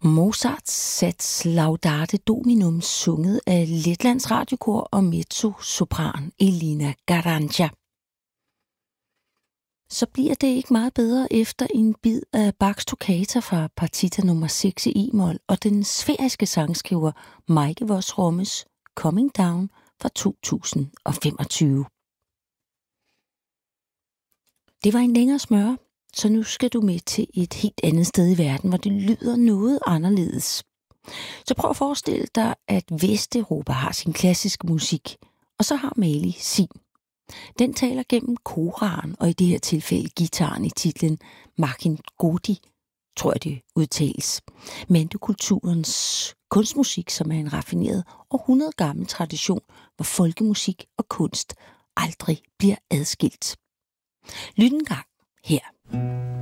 Mozarts Sats Laudate Dominum, sunget af Letlands Radiokor og mezzosopran Elina Garanca. Så bliver det ikke meget bedre efter en bid af Bachs Toccata fra partita nummer 6 i e-mol og den sfæriske sangskriver Meike Voss Rommes Coming Down fra 2025. Det var en længere smøre, så nu skal du med til et helt andet sted i verden, hvor det lyder noget anderledes. Så prøv at forestille dig, at Vesteuropa har sin klassiske musik, og så har Mali sin. Den taler gennem koraen, og i det her tilfælde gitaren i titlen Makin Godi, tror jeg det udtales. Mandekulturens kunstmusik, som er en raffineret århundrede gammel tradition, hvor folkemusik og kunst aldrig bliver adskilt. Lyt en gang her.